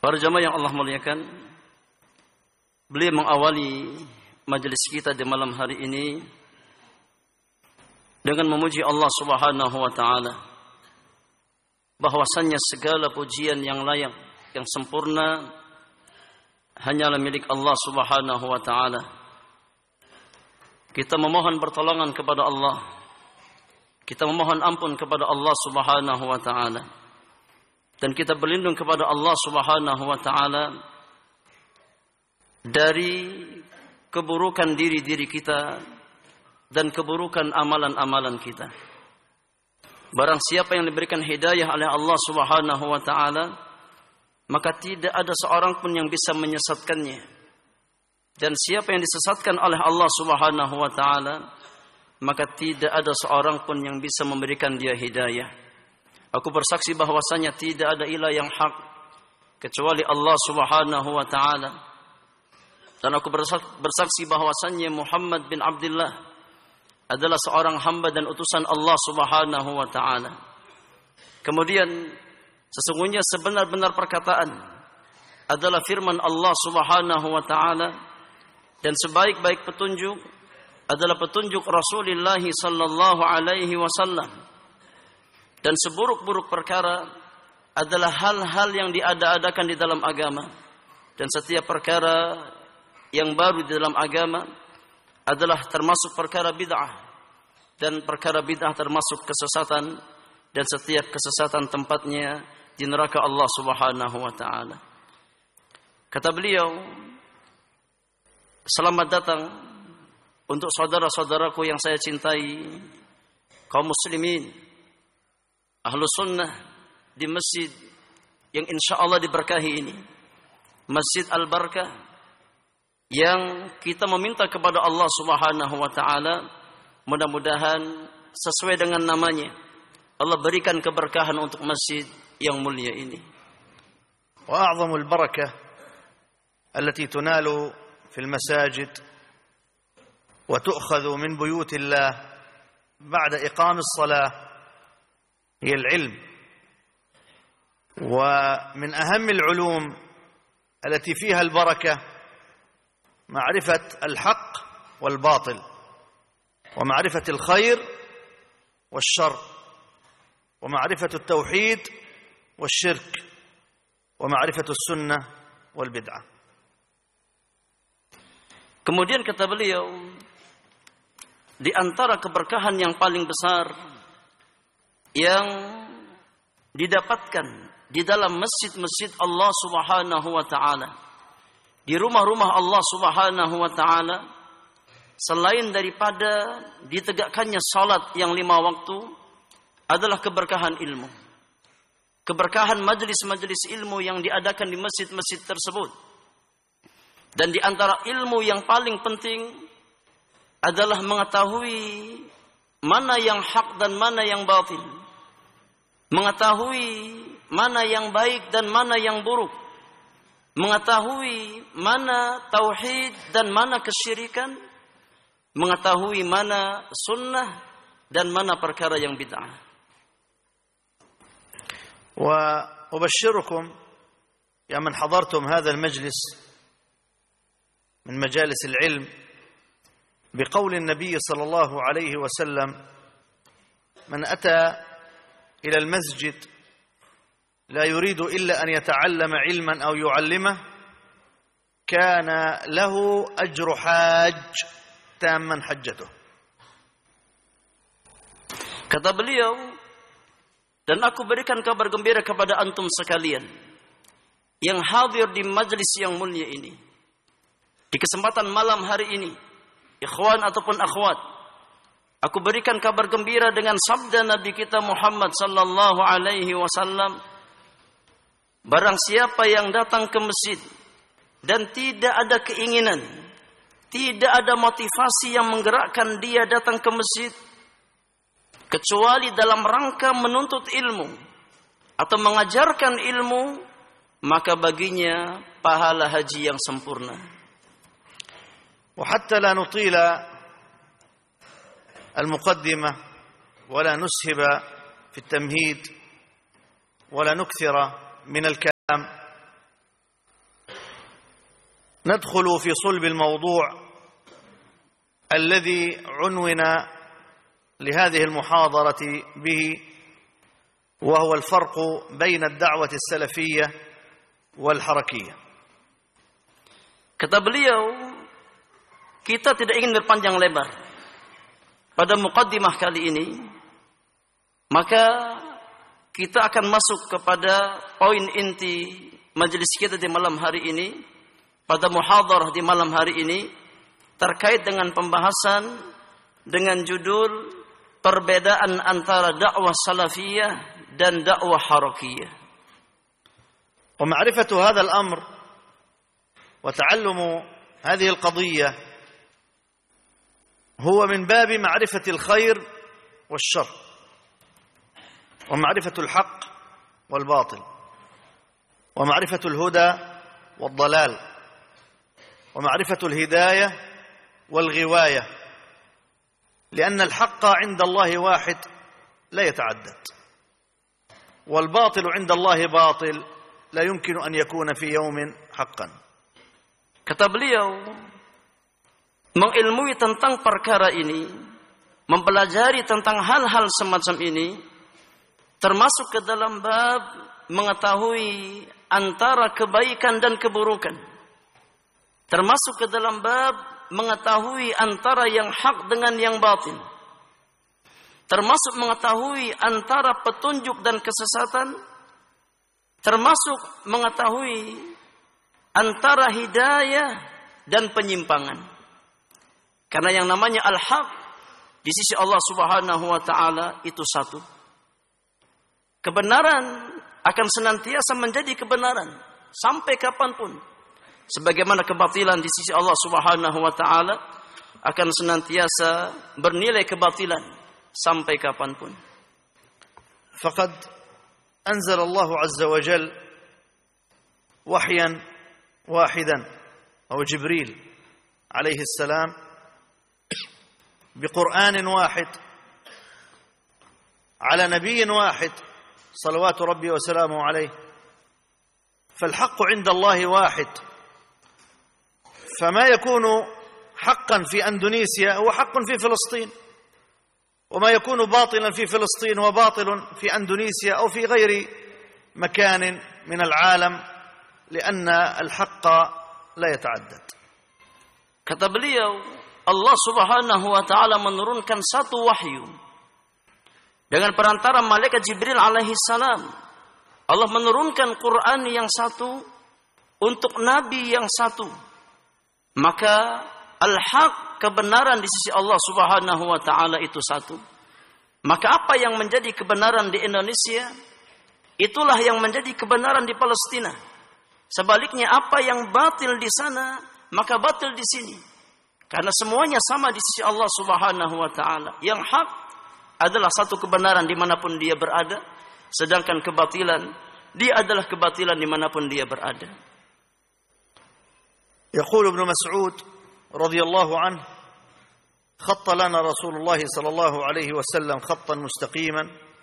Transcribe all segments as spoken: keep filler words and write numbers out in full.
Para jamaah yang Allah muliakan, beliau mengawali majelis kita di malam hari ini dengan memuji Allah Subhanahu wa taala, bahwasannya segala pujian yang layak, yang sempurna hanyalah milik Allah Subhanahu wa taala. Kita memohon pertolongan kepada Allah, kita memohon ampun kepada Allah Subhanahu wa taala, dan kita berlindung kepada Allah Subhanahu wa taala dari keburukan diri-diri kita dan keburukan amalan-amalan kita. Barang siapa yang diberikan hidayah oleh Allah Subhanahu wa taala, maka tidak ada seorang pun yang bisa menyesatkannya. Dan siapa yang disesatkan oleh Allah Subhanahu wa taala, maka tidak ada seorang pun yang bisa memberikan dia hidayah. Aku bersaksi bahwasanya tidak ada ilah yang hak kecuali Allah Subhanahu wa taala. Dan aku bersaksi bahwasanya Muhammad bin Abdullah adalah seorang hamba dan utusan Allah Subhanahu wa taala. Kemudian sesungguhnya sebenar-benar perkataan adalah firman Allah Subhanahu wa taala, dan sebaik-baik petunjuk adalah petunjuk Rasulullah sallallahu alaihi wasallam. Dan seburuk-buruk perkara adalah hal-hal yang diada-adakan di dalam agama. Dan setiap perkara yang baru di dalam agama adalah termasuk perkara bid'ah. Dan perkara bid'ah termasuk kesesatan. Dan setiap kesesatan tempatnya di neraka Allah Subhanahu wa ta'ala. Kata beliau, selamat datang untuk saudara-saudaraku yang saya cintai, kaum muslimin, ahlu sunnah di masjid yang insya Allah diberkahi ini, Masjid Al-Barakah, yang kita meminta kepada Allah Subhanahu wa ta'ala, mudah-mudahan sesuai dengan namanya, Allah berikan keberkahan untuk masjid yang mulia ini. Wa a'zamul barakah allati tunalu fil masajid wa tu'khadhu min buyutillah ba'da iqamis salah هي العلم. ومن أهم العلوم التي فيها البركة معرفة الحق والباطل، ومعرفة الخير والشر، ومعرفة التوحيد والشرك، ومعرفة السنة والبدعة. Kemudian kata beliau, di antara keberkahan yang paling besar yang didapatkan di dalam masjid-masjid Allah Subhanahu wa ta'ala, di rumah-rumah Allah Subhanahu wa ta'ala, selain daripada ditegakkannya salat yang lima waktu, adalah keberkahan ilmu, keberkahan majelis-majelis ilmu yang diadakan di masjid-masjid tersebut. Dan di antara ilmu yang paling penting adalah mengetahui mana yang hak dan mana yang batil, mengetahui mana yang baik dan mana yang buruk, mengetahui mana tauhid dan mana kesyirikan, mengetahui mana sunnah dan mana perkara yang bid'ah. Wa ubashshirukum ya man hadartum hadha al-majlis min majalis al-ilm biqawl an-nabiy sallallahu alayhi wa sallam, man ata إلى المسجد لا يريد إلا أن يتعلم علما أو يعلمه كان له أجر حاج تاما حجته. Kata beliau, dan aku berikan kabar gembira kepada antum sekalian yang hadir di majlis yang mulia ini, di kesempatan malam hari ini, ikhwan ataupun akhwat, aku berikan kabar gembira dengan sabda Nabi kita Muhammad sallallahu alaihi wasallam, barang siapa yang datang ke masjid dan tidak ada keinginan, tidak ada motivasi yang menggerakkan dia datang ke masjid kecuali dalam rangka menuntut ilmu atau mengajarkan ilmu, maka baginya pahala haji yang sempurna. Wa hatta la nutila المقدمة ولا نسهب في التمهيد ولا نكثر من الكلام، ندخل في صلب الموضوع الذي عنون لهذه المحاضرة به، وهو الفرق بين الدعوة السلفية والحركية. Kata beliau, kita tidak ingin berpanjang lebar pada muqaddimah kali ini, maka kita akan masuk kepada poin inti majelis kita di malam hari ini, pada muhadharah di malam hari ini, terkait dengan pembahasan dengan judul perbedaan antara dakwah salafiyah dan dakwah harakiyah. ومعرفة هذا الأمر وتعلم هذه القضية هو من باب معرفة الخير والشر، ومعرفة الحق والباطل، ومعرفة الهدى والضلال، ومعرفة الهداية والغواية، لأن الحق عند الله واحد لا يتعدد، والباطل عند الله باطل لا يمكن أن يكون في يوم حقا. Kata beliau, mengilmui tentang perkara ini, mempelajari tentang hal-hal semacam ini, termasuk ke dalam bab mengetahui antara kebaikan dan keburukan, termasuk ke dalam bab mengetahui antara yang hak dengan yang batil, termasuk mengetahui antara petunjuk dan kesesatan, termasuk mengetahui antara hidayah dan penyimpangan. Karena yang namanya al-haq di sisi Allah Subhanahu wa taala itu satu. Kebenaran akan senantiasa menjadi kebenaran sampai kapanpun. Sebagaimana kebatilan di sisi Allah Subhanahu wa taala akan senantiasa bernilai kebatilan sampai kapanpun. Faqad anzal Allah azza wa jal wahyan واحدا أو جبريل عليه السلام بقرآن واحد على نبي واحد صلوات ربي وسلامه عليه، فالحق عند الله واحد، فما يكون حقا في أندونيسيا هو حق في فلسطين، وما يكون باطلا في فلسطين هو باطل في أندونيسيا أو في غير مكان من العالم، لأن الحق لا يتعدد. Kata beliau, Allah Subhanahu wa taala menurunkan satu wahyu dengan perantara malaikat Jibril alaihi salam. Allah menurunkan Quran yang satu untuk nabi yang satu. Maka al-haq, kebenaran di sisi Allah Subhanahu wa taala itu satu. Maka apa yang menjadi kebenaran di Indonesia, itulah yang menjadi kebenaran di Palestina. Sebaliknya apa yang batil di sana, maka batil di sini. Karena semuanya sama di sisi Allah Subhanahu wa taala. Yang hak adalah satu kebenaran dimanapun dia berada, sedangkan kebatilan, dia adalah kebatilan dimanapun dia berada. يقول ابن مسعود رضي الله عنه: خط لنا رسول الله صلى الله عليه وسلم خطا مستقيما،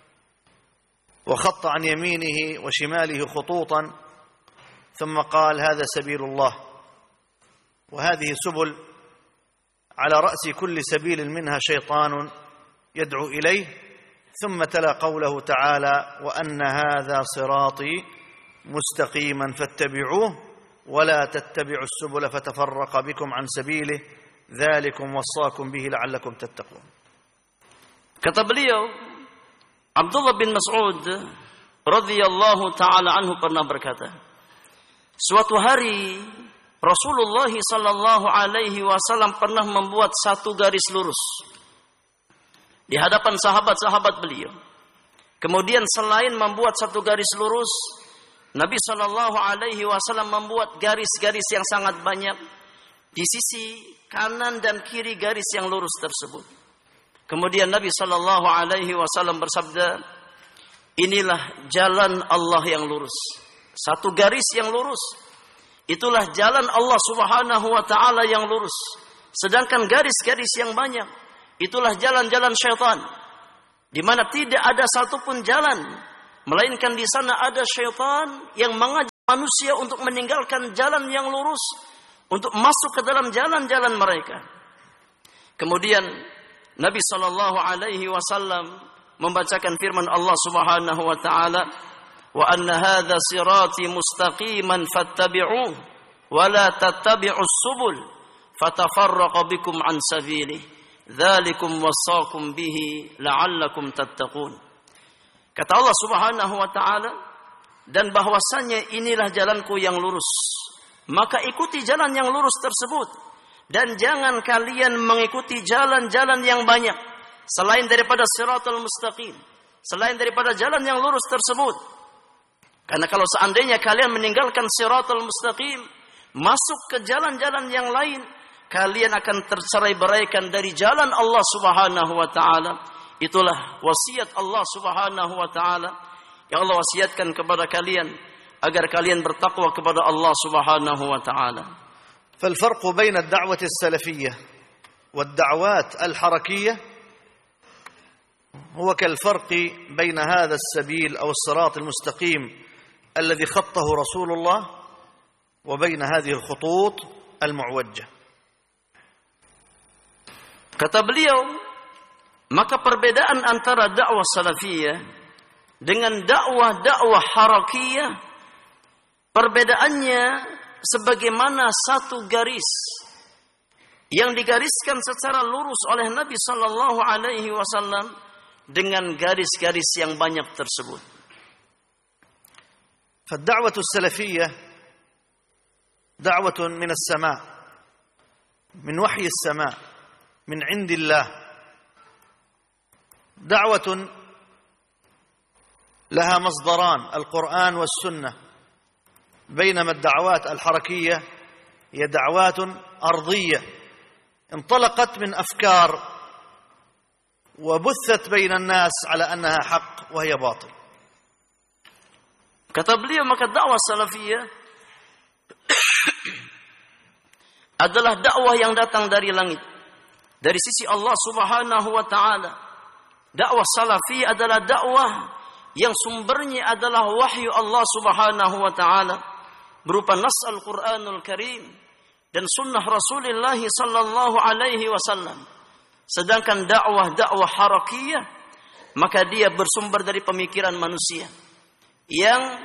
وخط عن يمينه وشماله خطوطا، ثم قال: هذا سبيل الله، وهذه سبل، على رأس كل سبيل منها شيطان يدعو إليه، ثم تلا قوله تعالى: وأن هذا صراطي مستقيما فاتبعوه ولا تتبعوا السبل فتفرق بكم عن سبيله ذلكم وصاكم به لعلكم تتقون. Kata beliau, Abdullah bin Mas'ud radhiyallahu taala anhu pernah berkata, suatu hari Rasulullah sallallahu alaihi wasallam pernah membuat satu garis lurus di hadapan sahabat-sahabat beliau. Kemudian selain membuat satu garis lurus, Nabi sallallahu alaihi wasallam membuat garis-garis yang sangat banyak di sisi kanan dan kiri garis yang lurus tersebut. Kemudian Nabi sallallahu alaihi wasallam bersabda, inilah jalan Allah yang lurus. Satu garis yang lurus, itulah jalan Allah Subhanahu wa taala yang lurus. Sedangkan garis-garis yang banyak, itulah jalan-jalan syaitan, di mana tidak ada satupun jalan, melainkan di sana ada syaitan yang mengajak manusia untuk meninggalkan jalan yang lurus, untuk masuk ke dalam jalan-jalan mereka. Kemudian Nabi sallallahu alaihi wasallam membacakan firman Allah Subhanahu wa taala, "Wa anna hadza sirati mustaqiman fattabi'uhu wa la tattabi'us subul fatafarraqa bikum an sabilihi dzalikum wasaqum bihi la'allakum tattaqun." Kata Allah Subhanahu wa taala, dan bahwasannya inilah jalanku yang lurus, maka ikuti jalan yang lurus tersebut. Dan jangan kalian mengikuti jalan-jalan yang banyak selain daripada siratal mustaqim, selain daripada jalan yang lurus tersebut. Karena kalau seandainya kalian meninggalkan siratal mustaqim, masuk ke jalan-jalan yang lain, kalian akan tercerai-beraikan dari jalan Allah Subhanahu wa taala. Itulah wasiat Allah Subhanahu wa taala yang Allah wasiatkan kepada kalian agar kalian bertakwa kepada Allah Subhanahu wa taala. فالفرق بين الدعوة السلفية والدعوات الحركية هو كالفرق بين هذا السبيل أو الصراط المستقيم الذي خطه رسول الله وبين هذه الخطوط المعوجة. Kata beliau, maka perbedaan antara dakwah salafiyah dengan dakwah-dakwah harakiyah, perbedaannya sebagaimana satu garis yang digariskan secara lurus oleh Nabi sallallahu alaihi wasallam dengan garis-garis yang banyak tersebut. فالدعوة السلفية دعوة من السماء، من وحي السماء، من عند الله، دعوة لها مصدران القرآن والسنة، بينما الدعوات الحركية هي دعوات أرضية انطلقت من أفكار وبثت بين الناس على أنها حق وهي باطل. Kata beliau, maka dakwah salafiyah adalah dakwah yang datang dari langit, dari sisi Allah Subhanahu wa taala. Dakwah salafiyah adalah dakwah yang sumbernya adalah wahyu Allah Subhanahu wa taala berupa nas Al-Qur'anul Karim dan sunnah Rasulullah sallallahu alaihi wasallam. Sedangkan dakwah-dakwah harakiyah, maka dia bersumber dari pemikiran manusia yang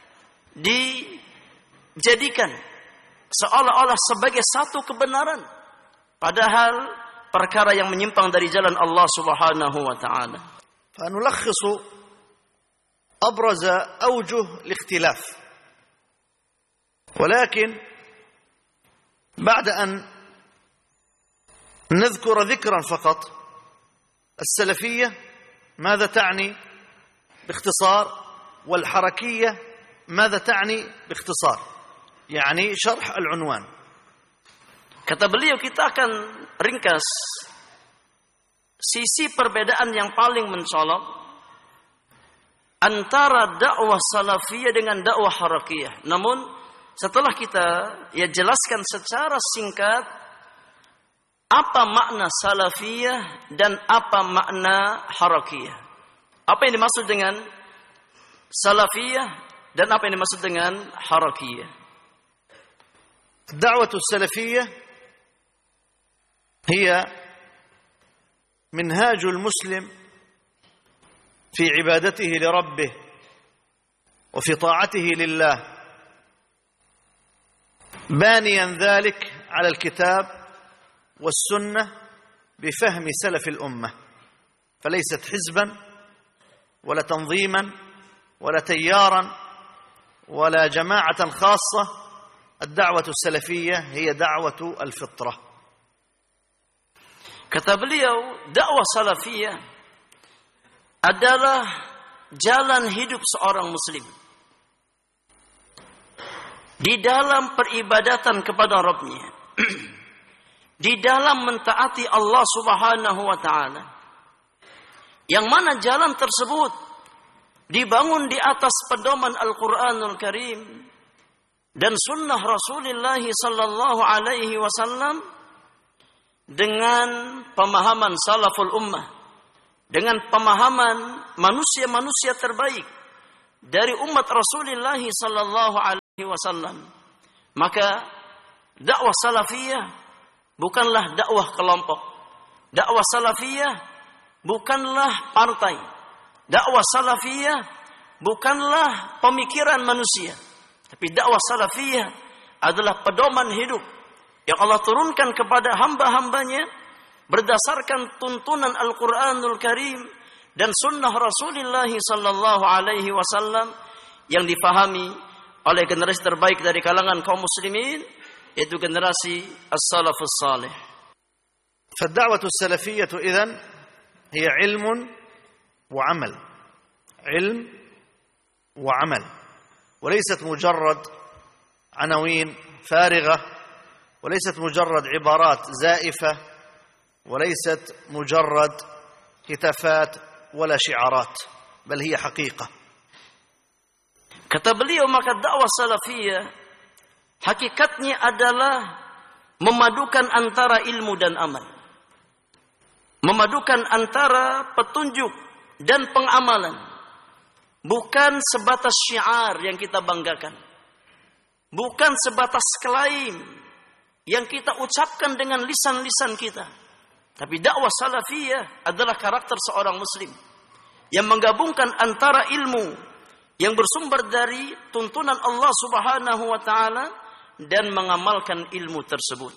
dijadikan seolah-olah sebagai satu kebenaran, padahal perkara yang menyimpang dari jalan Allah Subhanahu wa taala. فنلخص أبرز أوجه الاختلاف، ولكن بعد أن نذكر ذكرا فقط، السلفية ماذا تعني باختصار، والحركية ماذا تعني باختصار، يعني شرح العنوان. Kata beliau, kita akan ringkas sisi perbedaan yang paling mencolok antara dakwah salafiyah dengan dakwah harakiyah. Namun setelah kita ya jelaskan secara singkat apa makna salafiyah dan apa makna harakiyah, apa yang dimaksud dengan salafiyah dan apa yang dimaksud dengan harakiyah. الدعوة السلفية هي منهاج المسلم في عبادته لربه وفي طاعته لله، بانيا ذلك على الكتاب والسنة بفهم سلف الأمة، فليست حزبا ولا تنظيما ولا تيارا ولا جماعة خاصة. الدعوة السلفية هي دعوة الفطرة. Kata beliau, dakwah salafiyah adalah jalan hidup seorang muslim di dalam peribadatan kepada Rabb-Nya, di dalam mentaati Allah Subhanahu wa taala, yang mana jalan tersebut dibangun di atas pedoman Al-Qur'anul Karim dan sunnah Rasulullah sallallahu alaihi wasallam dengan pemahaman salaful ummah, dengan pemahaman manusia-manusia terbaik dari umat Rasulullah sallallahu alaihi wasallam. Maka Dakwah salafiyah bukanlah dakwah kelompok. Dakwah salafiyah bukanlah partai. Dakwah salafiyah bukanlah pemikiran manusia. Tapi dakwah salafiyah adalah pedoman hidup yang Allah turunkan kepada hamba-hambanya berdasarkan tuntunan Al-Quranul Karim dan sunnah Rasulullah sallallahu alaihi wasallam yang difahami oleh generasi terbaik dari kalangan kaum muslimin, yaitu generasi as-salafus salih. فالدعوة السلفية إذن هي علم وعمل، علم وعمل، وليست مجرد عناوين فارغة، وليست مجرد عبارات زائفة، وليست مجرد هتافات ولا شعارات، بل هي حقيقة. Kata beliau, maka dakwah salafiyah hakikatnya adalah memadukan antara ilmu dan amal. Memadukan antara petunjuk dan pengamalan. Bukan sebatas syiar yang kita banggakan. Bukan sebatas klaim yang kita ucapkan dengan lisan-lisan kita. Tapi dakwah salafiyah adalah karakter seorang muslim yang menggabungkan antara ilmu yang bersumber dari tuntunan Allah Subhanahu wa taala dan mengamalkan ilmu tersebut.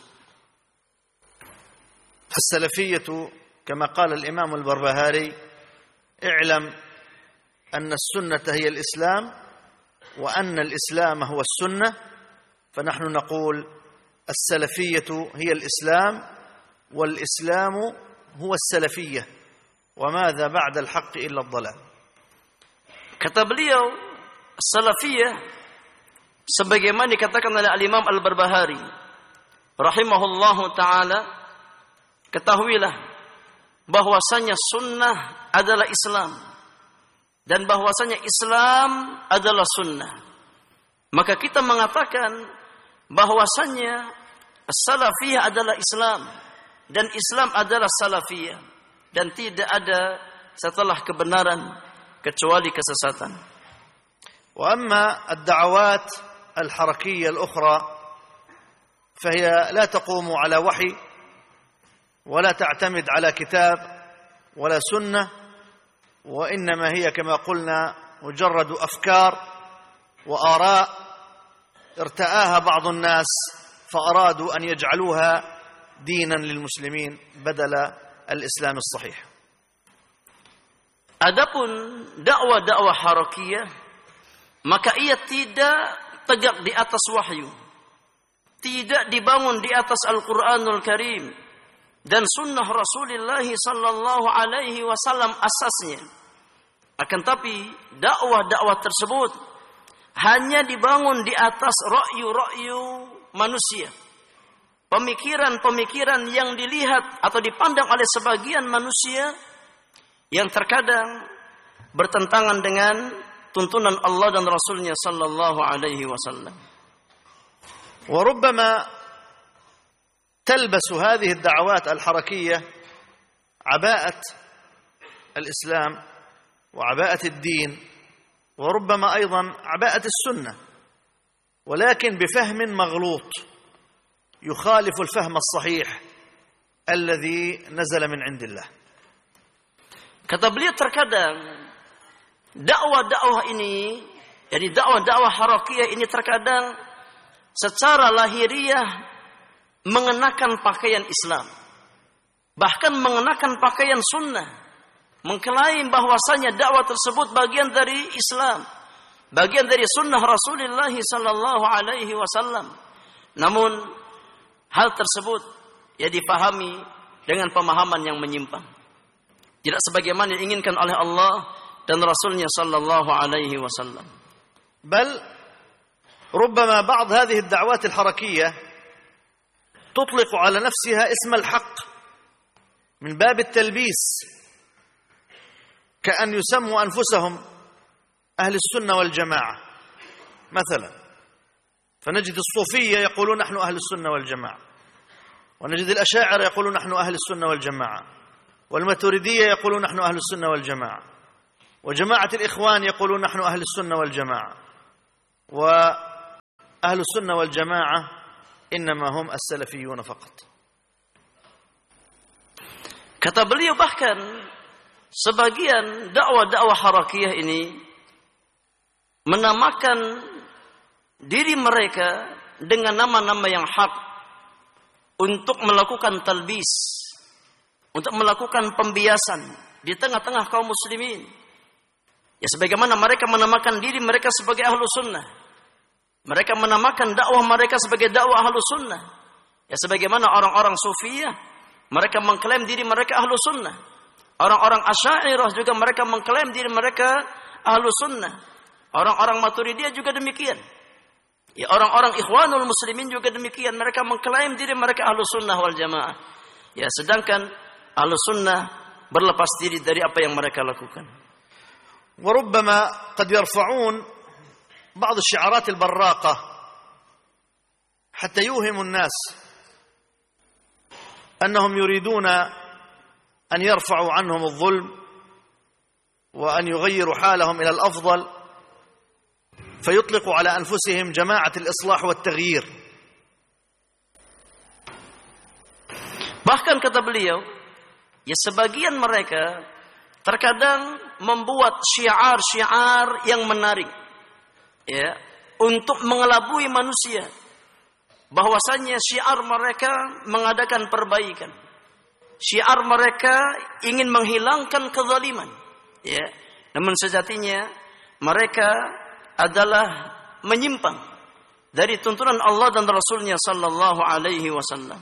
السلفية كما قال الإمام البربهاري: اعلم أن السنة هي الإسلام وأن الإسلام هو السنة، فنحن نقول السلفية هي الإسلام والإسلام هو السلفية، وماذا بعد الحق إلا الضلال. Kata beliau, salafiyah sebagaimana dikatakan oleh al-Imam Al-Barbahari rahimahullahu taala, ketahuilah bahwasanya sunnah adalah Islam dan bahwasanya Islam adalah sunnah. Maka kita mengatakan bahwasanya salafiyah adalah Islam dan Islam adalah salafiyah, dan tidak ada setelah kebenaran kecuali kesesatan. وأما الدعوات الحركية الأخرى فهي لا تقوم على وحي ولا تعتمد على كتاب ولا سنة، وإنما هي كما قلنا مجرد أفكار وآراء ارتآها بعض الناس فأرادوا أن يجعلوها دينا للمسلمين بدل الإسلام الصحيح. Adapun dakwah-dakwah harakiyah, maka ia tidak tegak di atas wahyu, tidak dibangun di atas Al-Quranul Karim dan sunnah Rasulullah sallallahu alaihi wasallam asasnya. Akan tapi dakwah-dakwah tersebut hanya dibangun di atas ra'yu-ra'yu manusia, pemikiran-pemikiran yang dilihat atau dipandang oleh sebagian manusia yang terkadang bertentangan dengan tuntunan Allah dan Rasulnya sallallahu alaihi wasallam. وربما تلبس هذه الدعوات الحركية عباءة الإسلام وعباءة الدين، وربما أيضا عباءة السنة، ولكن بفهم مغلوط يخالف الفهم الصحيح الذي نزل من عند الله. Kata beliau, terkadang dakwah-dakwah ini, yani dakwah-dakwah harakiyah ini terkadang secara lahiriah mengenakan pakaian Islam, bahkan mengenakan pakaian sunnah, mengklaim bahwasanya dakwah tersebut bagian dari Islam, bagian dari sunnah Rasulullah sallallahu alaihi wasallam. Namun hal tersebut ya dipahami dengan pemahaman yang menyimpang, tidak sebagaimana diinginkan oleh Allah dan Rasulnya sallallahu alaihi wasallam. بل ربما بعض هذه الدعوات الحركية تطلق على نفسها اسم الحق من باب التلبيس، كأن يسموا أنفسهم أهل السنة والجماعة مثلا، فنجد الصوفية يقولون نحن أهل السنة والجماعة، ونجد الأشاعرة يقولون نحن أهل السنة والجماعة، والماتريدية يقولون نحن أهل السنة والجماعة، وجماعة الإخوان يقولون نحن أهل السنة والجماعة. وأهل السنة والجماعة إنما هم السلفيون فقط. Kata beliau bahkan sebagian dakwah-dakwah harakiyah ini menamakan diri mereka dengan nama-nama yang hak untuk melakukan talbis, untuk melakukan pembiasan di tengah-tengah kaum muslimin. Ya sebagaimana mereka menamakan diri mereka sebagai ahlu sunnah. Mereka menamakan dakwah mereka sebagai dakwah ahlu sunnah. Ya sebagaimana orang-orang sufiyah, mereka mengklaim diri mereka ahlu sunnah. Orang-orang asy'ariyah juga mereka mengklaim diri mereka ahlu sunnah. Orang-orang maturidiyah juga demikian. Ya orang-orang ikhwanul muslimin juga demikian. Mereka mengklaim diri mereka ahlu sunnah wal jamaah. Ya sedangkan ahlu sunnah berlepas diri dari apa yang mereka lakukan. وربما قد يرفعون بعض الشعارات البراقة حتى يوهم الناس أنهم يريدون أن يرفعوا عنهم الظلم وأن يغيروا حالهم إلى الأفضل فيطلقوا على أنفسهم جماعة الإصلاح والتغيير. Bahkan kata beliau, ya sebagian mereka terkadang membuat syiar-syiar yang menarik, ya, untuk mengelabui manusia. Bahwasannya syiar mereka mengadakan perbaikan. Syiar mereka ingin menghilangkan kezaliman, ya. Namun sejatinya mereka adalah menyimpang dari tuntunan Allah dan Rasulnya sallallahu alaihi wasallam.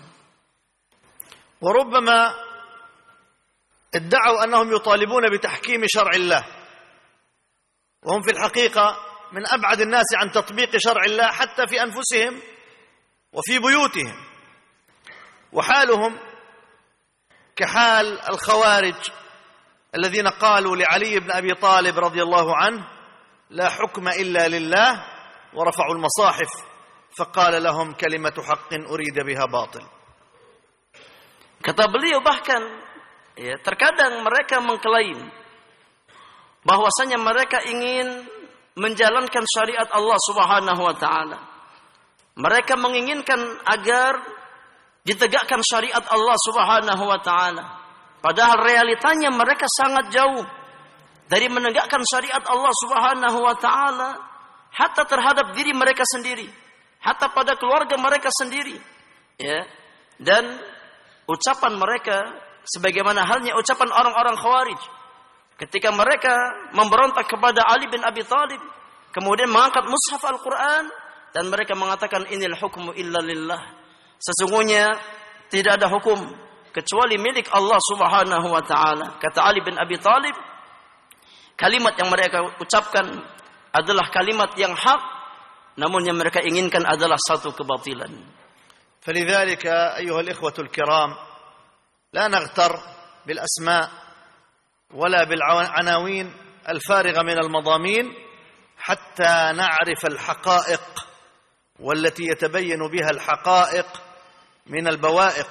وربما ادعوا أنهم يطالبون بتحكيم شرع الله وهم في الحقيقة من أبعد الناس عن تطبيق شرع الله حتى في أنفسهم وفي بيوتهم، وحالهم كحال الخوارج الذين قالوا لعلي بن أبي طالب رضي الله عنه لا حكم إلا لله ورفعوا المصاحف فقال لهم كلمة حق أريد بها باطل. Kata beliau bahkan, ya, terkadang mereka mengklaim bahwasanya mereka ingin menjalankan syariat Allah Subhanahu wa taala. Mereka menginginkan agar ditegakkan syariat Allah Subhanahu wa taala. Padahal realitanya mereka sangat jauh dari menegakkan syariat Allah Subhanahu wa taala, hatta terhadap diri mereka sendiri, hatta pada keluarga mereka sendiri. Ya. Dan ucapan mereka sebagaimana halnya ucapan orang-orang Khawarij ketika mereka memberontak kepada Ali bin Abi Thalib, kemudian mengangkat mushaf Al-Quran dan mereka mengatakan inil hukmu illa lillah, sesungguhnya tidak ada hukum kecuali milik Allah Subhanahu wa taala. Kata Ali bin Abi Thalib, kalimat yang mereka ucapkan adalah kalimat yang hak, namun yang mereka inginkan adalah satu kebatilan. فلذلك أيها الإخوة الكرام لا نغتر بالأسماء ولا بالعناوين الفارغة من المضامين حتى نعرف الحقائق والتي يتبين بها الحقائق من البوائق.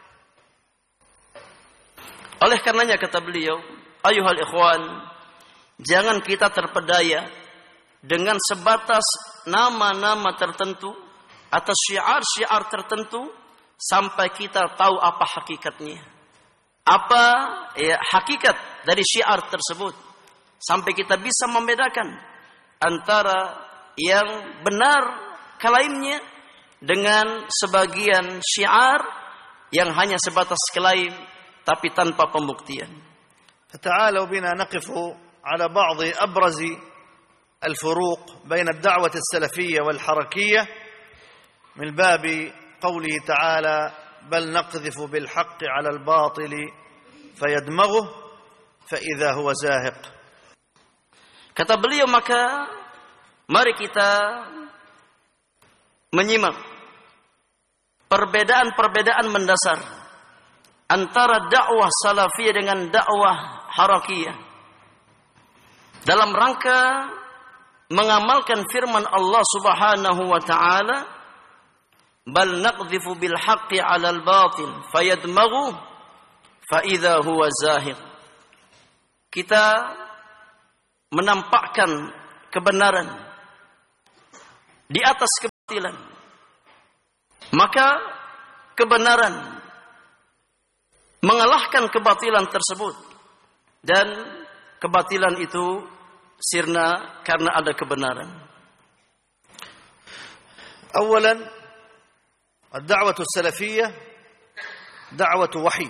Oleh karenanya kata beliau, ayuhal ikhwan, jangan kita terpedaya dengan sebatas nama-nama tertentu atau syiar-syiar tertentu sampai kita tahu apa hakikatnya. Apa ya, hakikat dari syiar tersebut sampai kita bisa membedakan antara yang benar klaimnya dengan sebagian syiar yang hanya sebatas klaim tapi tanpa pembuktian. Ta'alu bina naqifu ala ba'd abraz al-furuq bain ad-da'wah as-salafiyyah wal harakiyyah من باب قوله تعالى بل نقذف بالحق على الباطل فيدمغه فإذا هو زاهق. Kata beliau, maka mari kita menyimak perbedaan-perbedaan mendasar antara dakwah salafiyah dengan dakwah harakiyah dalam rangka mengamalkan firman Allah Subhanahu wa taala, bal naqdhifu bil haqqi 'alal batil fayadmaghu fa idza huwa zahiq. Kita menampakkan kebenaran di atas kebatilan, maka kebenaran mengalahkan kebatilan tersebut, dan kebatilan itu sirna karena ada kebenaran. أولا الدعوة السلفية دعوة وحي،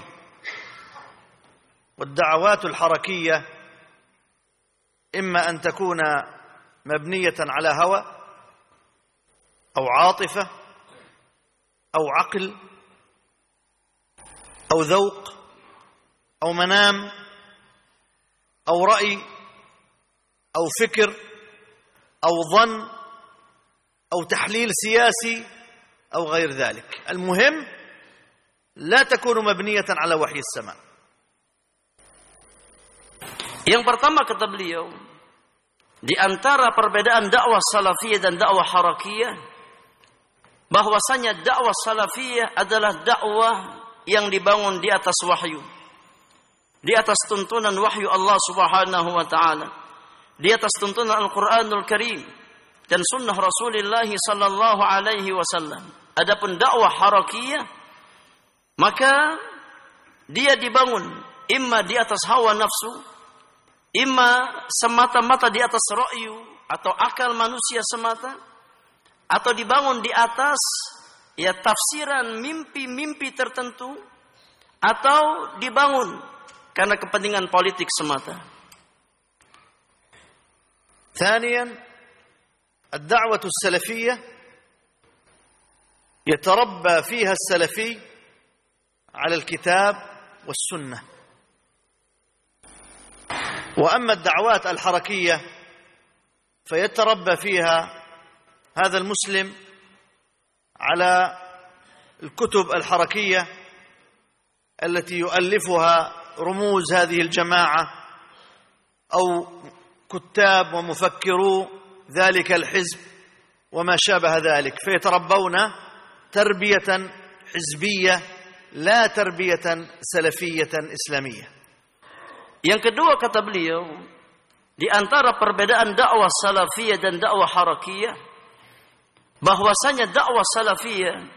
والدعوات الحركية إما أن تكون مبنية على هوى أو عاطفة أو عقل أو ذوق أو منام أو رأي أو فكر أو ظن أو تحليل سياسي أو غير ذلك. المهم لا تكون مبنية على وحي السماء. Yang pertama kata beliau, di antara perbedaan dakwah salafiyah dan dakwah harakiyah, bahwasanya dakwah salafiyah adalah dakwah yang dibangun di atas wahyu, di atas tuntunan wahyu Allah Subhanahu wa taala, di atas tuntunan Al-Qur'anul Karim dan sunnah Rasulullah sallallahu alaihi wasallam. Adapun dakwah harakiyah, maka dia dibangun imma di atas hawa nafsu, imma semata-mata di atas ra'yu atau akal manusia semata, atau dibangun di atas ya tafsiran mimpi-mimpi tertentu, atau dibangun karena kepentingan politik semata. ثانيا الدعوة السلفية يتربى فيها السلفي على الكتاب والسنة، وأما الدعوات الحركية فيتربى فيها هذا المسلم على الكتب الحركية التي يؤلفها رموز هذه الجماعة أو كتاب ومفكرو ذلك الحزب وما شابه ذلك، فيتربون تربية حزبية لا تربية سلفية إسلامية. Yang kedua kata beliau, di antara perbedaan dakwah salafiyah dan dakwah harakiyah, bahwasanya dakwah salafiyah,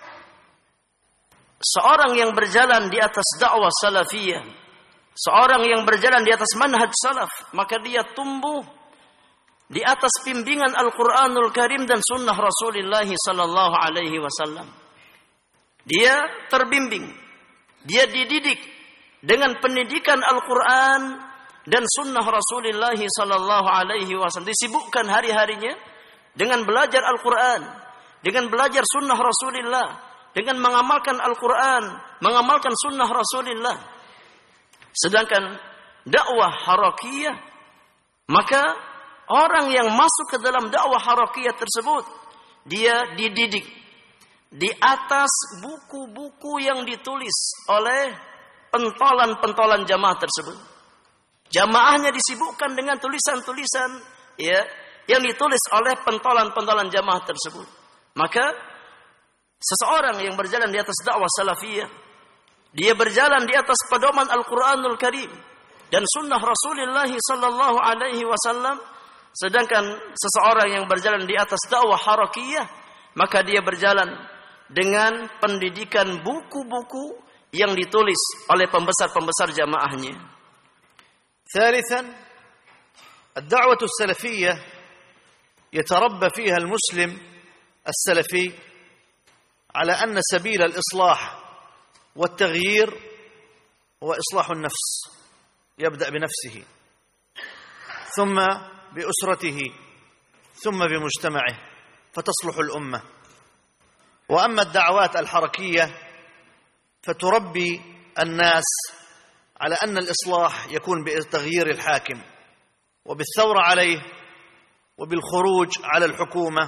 seorang yang berjalan di atas dakwah salafiyah, seorang yang berjalan di atas manhaj salaf, maka dia tumbuh di atas bimbingan Al-Qur'anul Karim dan sunnah Rasulullah sallallahu alaihi wasallam. Dia terbimbing, dia dididik dengan pendidikan Al-Quran dan sunnah Rasulullah sallallahu alaihi wasallam. Disibukkan hari-harinya dengan belajar Al-Quran, dengan belajar sunnah Rasulullah, dengan mengamalkan Al-Quran, mengamalkan sunnah Rasulullah. Sedangkan dakwah harakiyah, maka orang yang masuk ke dalam dakwah harakiyah tersebut, dia dididik di atas buku-buku yang ditulis oleh pentolan-pentolan jamaah tersebut. Jamaahnya disibukkan dengan tulisan-tulisan ya yang ditulis oleh pentolan-pentolan jamaah tersebut. Maka seseorang yang berjalan di atas dakwah salafiyah, dia berjalan di atas pedoman Al-Qur'anul Karim dan sunnah Rasulullah sallallahu alaihi wasallam. Sedangkan seseorang yang berjalan di atas dakwah harakiyah, maka dia berjalan dengan pendidikan buku-buku yang ditulis oleh pembesar-pembesar jamaahnya. ثالثا الدعوة السلفية يتربى فيها المسلم السلفي على أن سبيل الإصلاح والتغيير هو إصلاح النفس، يبدأ بنفسه ثم بأسرته ثم بمجتمعه فتصلح الأمة. وأما الدعوات الحركية فتربي الناس على أن الإصلاح يكون بتغيير الحاكم وبالثورة عليه وبالخروج على الحكومة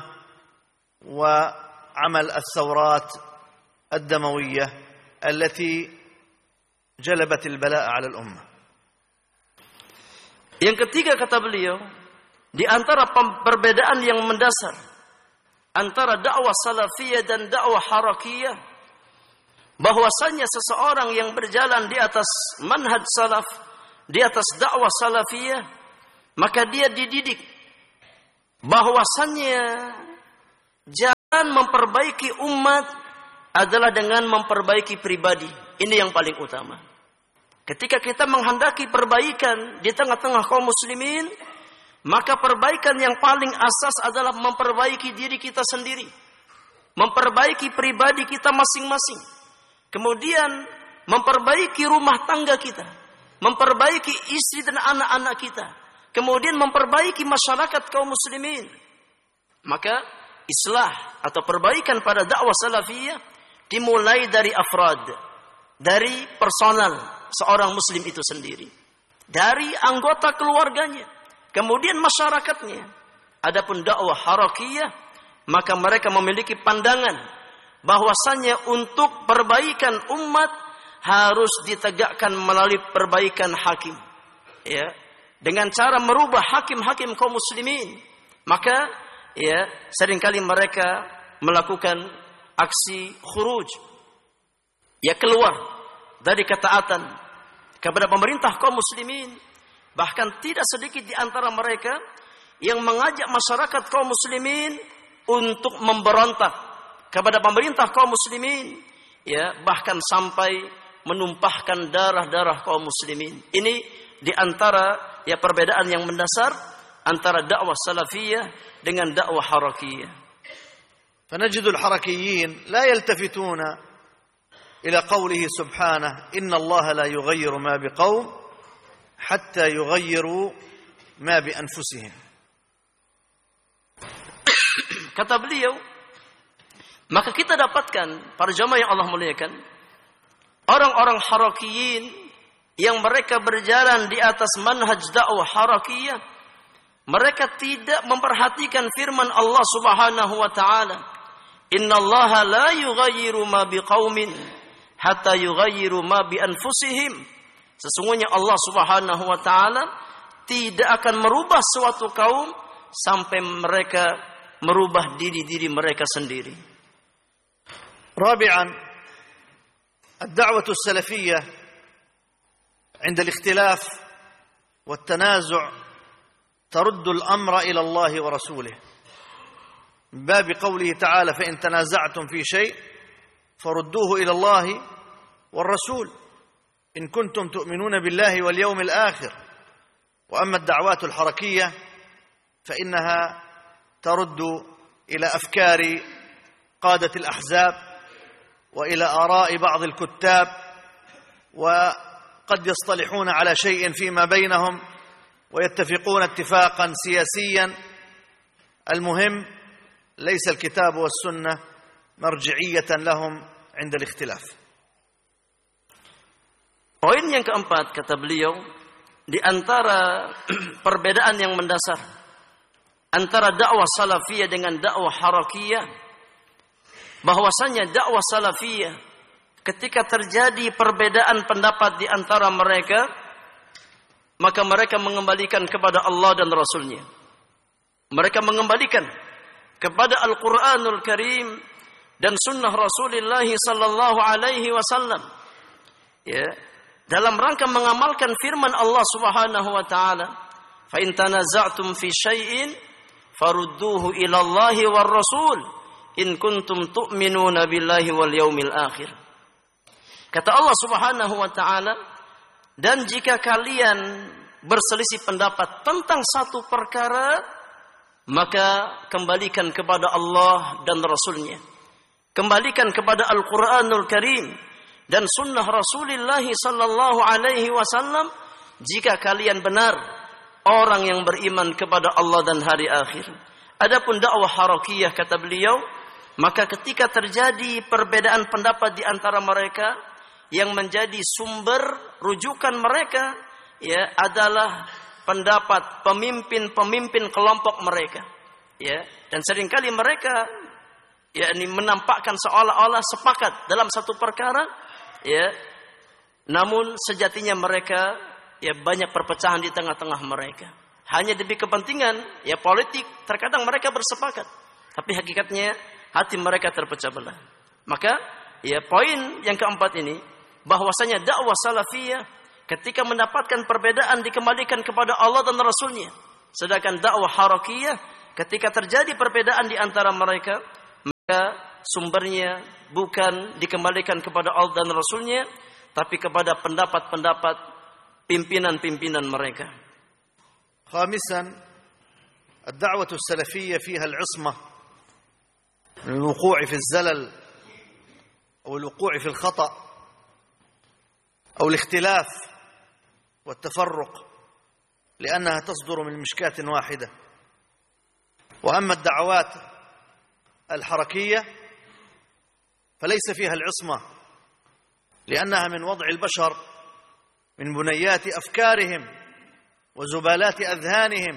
وعمل الثورات الدموية التي جلبت البلاء على الأمة. Yang ketiga kata beliau, di antara perbedaan yang mendasar antara dakwah salafiyah dan dakwah harakiyah, bahwasanya seseorang yang berjalan di atas manhaj salaf, di atas dakwah salafiyah, maka dia dididik bahwasanya jalan memperbaiki umat adalah dengan memperbaiki pribadi. Ini yang paling utama. Ketika kita menghendaki perbaikan di tengah-tengah kaum muslimin, maka perbaikan yang paling asas adalah memperbaiki diri kita sendiri. Memperbaiki pribadi kita masing-masing. Kemudian memperbaiki rumah tangga kita. Memperbaiki istri dan anak-anak kita. Kemudian memperbaiki masyarakat kaum muslimin. Maka islah atau perbaikan pada dakwah salafiyah dimulai dari afrad, dari personal seorang muslim itu sendiri, dari anggota keluarganya, kemudian masyarakatnya. Adapun dakwah harakiyah, maka mereka memiliki pandangan bahwasanya untuk perbaikan umat harus ditegakkan melalui perbaikan hakim, ya, dengan cara merubah hakim-hakim kaum muslimin. Maka ya, seringkali mereka melakukan aksi khuruj, ya, keluar dari ketaatan kepada pemerintah kaum muslimin. Bahkan tidak sedikit di antara mereka yang mengajak masyarakat kaum muslimin untuk memberontak kepada pemerintah kaum muslimin, ya, bahkan sampai menumpahkan darah-darah kaum muslimin. Ini di antara ya perbedaan yang mendasar antara dakwah salafiyah dengan dakwah harakiyah. فنجد الحركيين لا يلتفتون إلى قوله سبحانه إن الله لا يغير ما بقوم حتى يغيروا ما بأنفسهم. Kata beliau, maka kita dapatkan para jamaah yang Allah muliakan, orang-orang harakiyin yang mereka berjalan di atas manhaj dakwah harakiyah, mereka tidak memperhatikan firman Allah Subhanahu wa taala, innallaha la yughayyiru ma biqaumin hatta yughayyiru ma bi anfusihim. Sesungguhnya Allah Subhanahu wa taala tidak akan merubah suatu kaum sampai mereka merubah diri-diri mereka sendiri. رابعا الدعوة السلفية عند الاختلاف والتنازع ترد الأمر إلى الله ورسوله من باب قوله تعالى فإن تنازعتم في شيء فردوه إلى الله والرسول إن كنتم تؤمنون بالله واليوم الآخر. وأما الدعوات الحركية فإنها ترد إلى أفكار قادة الأحزاب وإلى آراء بعض الكتاب، وقد يصطلحون على شيء فيما بينهم ويتفقون اتفاقا سياسيا. المهم ليس الكتاب والسنة مرجعية لهم عند الاختلاف. Poin yang keempat, kata beliau, di antara perbedaan yang mendasar antara dakwah salafiyah dengan dakwah harakiyah, bahwasanya dakwah salafiyah ketika terjadi perbedaan pendapat di antara mereka, maka mereka mengembalikan kepada Allah dan Rasulnya. Mereka mengembalikan kepada Al-Quranul Karim dan sunnah Rasulullah sallallahu alaihi wasallam, ya, dalam rangka mengamalkan firman Allah Subhanahu wa taala, fa in tanaza'tum fi syai'in farudduhu ila Allahi war Rasul in kuntum tu'minuna billahi wal yaumil akhir. Kata Allah Subhanahu wa taala, dan jika kalian berselisih pendapat tentang satu perkara, maka kembalikan kepada Allah dan Rasulnya. Kembalikan kepada Al-Quranul Karim dan sunnah Rasulullah sallallahu alaihi wasallam jika kalian benar orang yang beriman kepada Allah dan hari akhir. Adapun dakwah harakiyah, kata beliau, maka ketika terjadi perbedaan pendapat di antara mereka, yang menjadi sumber rujukan mereka, ya, adalah pendapat pemimpin-pemimpin kelompok mereka, ya, dan seringkali mereka yakni menampakkan seolah-olah sepakat dalam satu perkara, ya, namun sejatinya mereka ya banyak perpecahan di tengah-tengah mereka. Hanya demi kepentingan ya politik, terkadang mereka bersepakat, tapi hakikatnya hati mereka terpecah belah. Maka ya poin yang keempat ini, bahwasanya dakwah salafiyah ketika mendapatkan perbedaan dikembalikan kepada Allah dan Rasulnya. Sedangkan dakwah harakiyah ketika terjadi perbedaan di antara mereka, maka sumbernya bukan dikembalikan kepada Allah dan Rasulnya, tapi kepada pendapat-pendapat pimpinan-pimpinan mereka. خامسا الدعوة السلفية فيها العصمة من الوقوع في الزلل أو الوقوع في الخطأ أو الاختلاف والتفرق، لأنها تصدر من مشكاة واحدة. وأما الدعوات الحركية فليس فيها العصمة، لأنها من وضع البشر من بنيات أفكارهم وزبالات أذهانهم،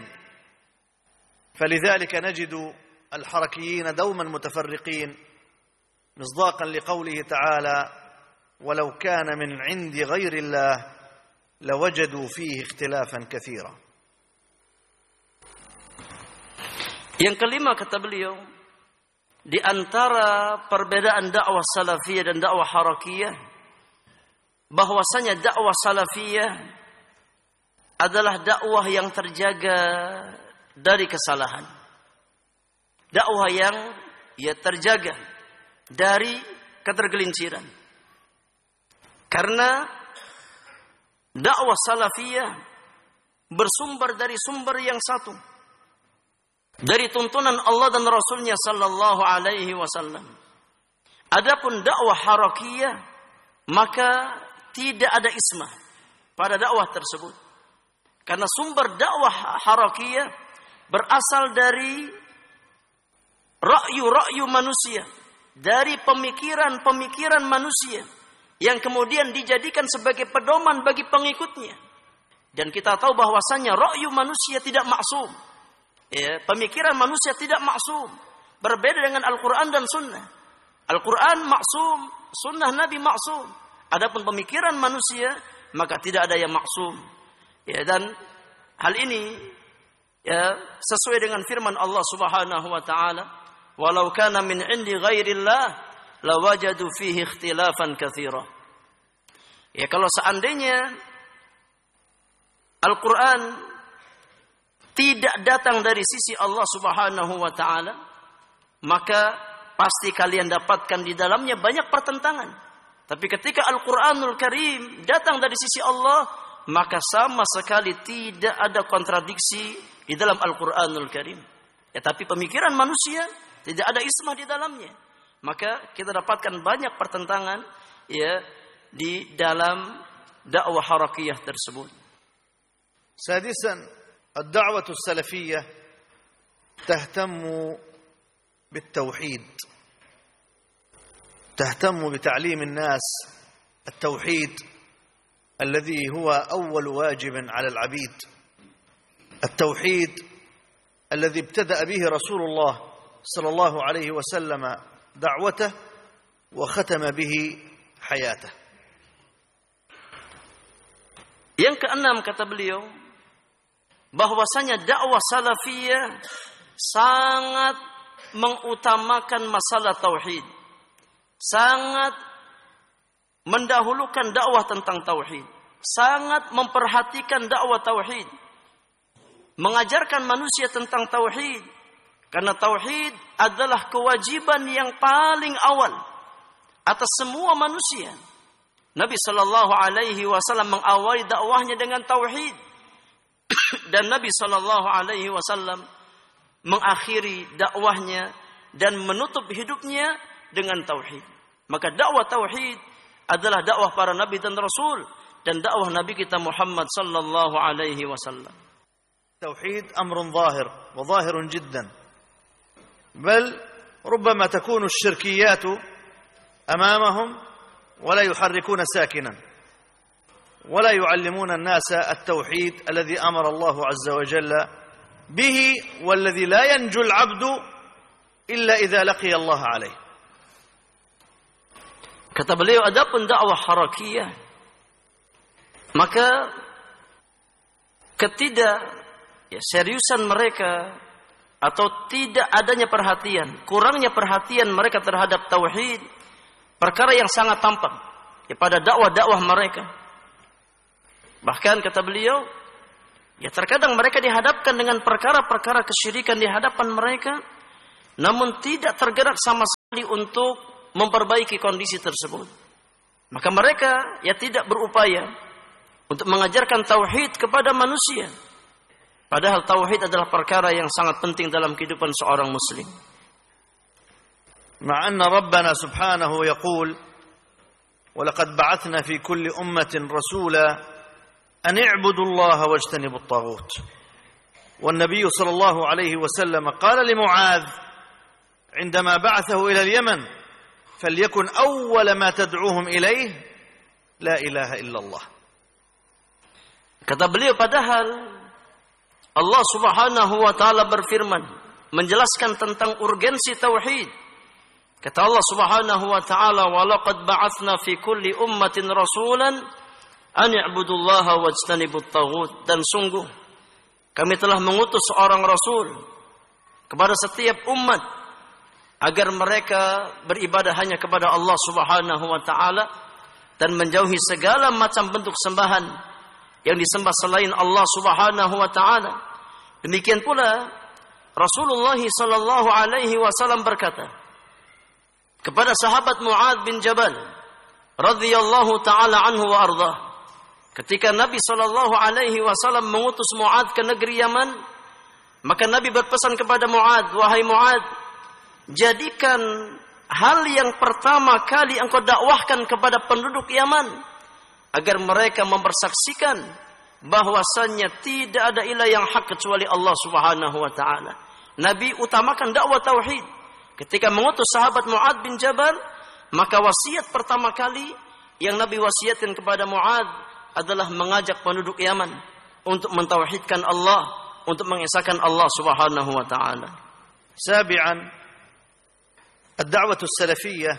فلذلك نجد الحركيين دوما متفرقين، مصداقا لقوله تعالى: ولو كان من عند غير الله لوجدوا فيه اختلافا كثيرا. Yang kelima, kata beliau, di antara perbedaan dakwah salafiyah dan dakwah harakiyah, bahwasanya dakwah salafiyah adalah dakwah yang terjaga dari kesalahan. Dakwah yang ya terjaga dari ketergelinciran. Karena dakwah salafiyah bersumber dari sumber yang satu, dari tuntunan Allah dan Rasulnya sallallahu alaihi wasallam. Adapun dakwah harakiyah, maka tidak ada ismah pada dakwah tersebut. Karena sumber dakwah harakiyah berasal dari ra'yu-ra'yu manusia, dari pemikiran-pemikiran manusia yang kemudian dijadikan sebagai pedoman bagi pengikutnya. Dan kita tahu bahwasanya ra'yu manusia tidak maksum. Ya, pemikiran manusia tidak maksum. Berbeda dengan Al-Quran dan Sunnah. Al-Quran maksum, Sunnah Nabi maksum. Adapun pemikiran manusia, maka tidak ada yang maksum. Ya, dan hal ini ya sesuai dengan firman Allah Subhanahu wa taala, "Walau kana min 'indi ghairillah lawajadu fihi ikhtilafan katsira." Ya, kalau seandainya Al-Quran tidak datang dari sisi Allah Subhanahu wa taala, maka pasti kalian dapatkan di dalamnya banyak pertentangan. Tapi ketika Al-Qur'anul Karim datang dari sisi Allah, maka sama sekali tidak ada kontradiksi di dalam Al-Qur'anul Karim. Ya, tapi pemikiran manusia tidak ada ismah di dalamnya. Maka kita dapatkan banyak pertentangan ya di dalam dakwah harakiyah tersebut. سادسا الدعوة السلفية تهتم بالتوحيد، تهتم بتعليم الناس التوحيد الذي هو أول واجب على العبيد، التوحيد الذي ابتدأ به رسول الله صلى الله عليه وسلم دعوته وختم به حياته. Yang keenam, kata beliau, bahwasanya dakwah salafiyah sangat mengutamakan masalah tauhid, sangat mendahulukan dakwah tentang tauhid, sangat memperhatikan dakwah tauhid, mengajarkan manusia tentang tauhid, karena tauhid adalah kewajiban yang paling awal atas semua manusia. Nabi sallallahu alaihi wasallam mengawali dakwahnya dengan tauhid. Dan Nabi sallallahu alaihi wasallam mengakhiri dakwahnya dan menutup hidupnya dengan tauhid. Maka dakwah tauhid adalah dakwah para nabi dan rasul dan dakwah Nabi kita Muhammad sallallahu alaihi wasallam. Tauhid amrun zahir wa zahirun jiddan. Bal ربما تكون الشركيات أمامهم ولا يحركون ساكنا ولا يعلمون الناس التوحيد الذي أمر الله عز وجل به والذي لا ينجو العبد إلا إذا لقي الله عليه. Kata beliau, adapun dakwah harakiyah, maka ketidak ya, seriusan mereka atau tidak adanya perhatian, kurangnya perhatian mereka terhadap tauhid, perkara yang sangat tampak ya, pada dakwah-dakwah mereka. Bahkan kata beliau, ya terkadang mereka dihadapkan dengan perkara-perkara kesyirikan di hadapan mereka, namun tidak tergerak sama sekali untuk memperbaiki kondisi tersebut. Maka mereka ya tidak berupaya untuk mengajarkan tauhid kepada manusia. Padahal tauhid adalah perkara yang sangat penting dalam kehidupan seorang muslim. مع أن ربنا سبحانه يقول ولقد بعثنا في كل أمة رسولا أن اعبدوا الله واجتنبوا الطاغوت والنبي صلى الله عليه وسلم قال لمعاذ عندما بعثه إلى اليمن فليكن أول ما تدعوهم إليه لا إله إلا الله. Kata beliau, padahal Allah Subhanahu wa taala berfirman menjelaskan tentang urgensi tauhid. Kata Allah Subhanahu wa taala, "Wa laqad ba'atsna fi kulli ummatin rasulan an i'budullaha wajtanibut taghut." Dan sungguh kami telah mengutus seorang rasul kepada setiap umat agar mereka beribadah hanya kepada Allah Subhanahu wa taala dan menjauhi segala macam bentuk sembahan yang disembah selain Allah Subhanahu wa taala. Demikian pula Rasulullah sallallahu alaihi wasallam berkata kepada sahabat Mu'adz bin Jabal radhiyallahu taala anhu wa ardhah, ketika Nabi sallallahu alaihi wasallam mengutus Mu'adz ke negeri Yaman, maka Nabi berpesan kepada Mu'adz, "Wahai Mu'adz, jadikan hal yang pertama kali engkau dakwahkan kepada penduduk Yaman agar mereka mempersaksikan bahwasannya tidak ada ilah yang hak kecuali Allah Subhanahu wa taala." Nabi utamakan dakwah tauhid. Ketika mengutus sahabat Mu'adz bin Jabal, maka wasiat pertama kali yang Nabi wasiatkan kepada Mu'adz adalah mengajak penduduk Yaman untuk mentauhidkan Allah, untuk mengesahkan Allah Subhanahu wa taala. Sabi'an, ad-da'wah as-salafiyyah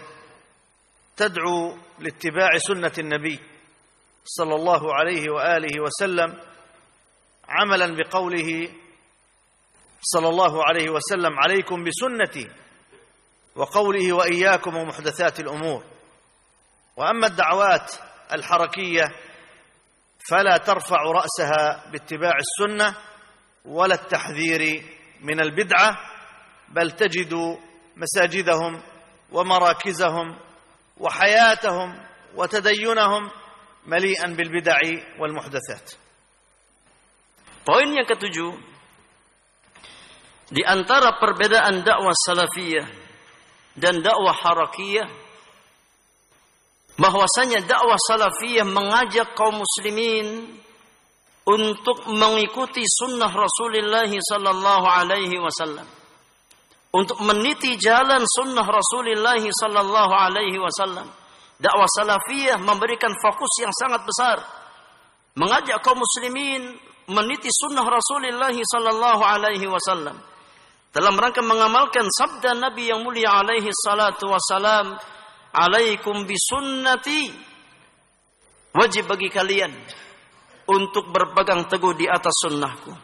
tad'u liittiba'i sunnati an-nabi sallallahu alayhi wa alihi wa sallam 'amalan biqawlihi sallallahu alayhi wa sallam 'alaykum bi sunnati وقوله وإياكم ومحدثات الأمور. وأما الدعوات الحركية فلا ترفع رأسها باتباع السنة ولا التحذير من البدعة، بل تجد مساجدهم ومراكزهم وحياتهم وتدينهم مليئا بالبدع والمحدثات. Poin yang ketujuh, di antara perbedaan dakwah salafiyah dan dakwah harakiyah, bahwasanya dakwah salafiyah mengajak kaum muslimin untuk mengikuti sunnah Rasulullah sallallahu alaihi wasallam, untuk meniti jalan sunnah Rasulullah sallallahu alaihi wasallam. Dakwah salafiyah memberikan fokus yang sangat besar, mengajak kaum muslimin meniti sunnah Rasulullah sallallahu alaihi wasallam dalam rangka mengamalkan sabda Nabi yang mulia alaihi salatu wassalam, "Alaikum bisunnati." Wajib bagi kalian untuk berpegang teguh di atas sunnahku.